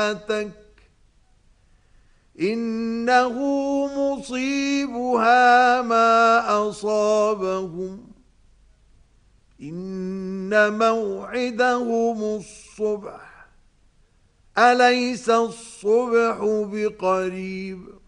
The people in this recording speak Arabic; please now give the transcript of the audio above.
إنه مصيبها ما أصابهم إن موعدهم الصبح أليس الصبح بقريب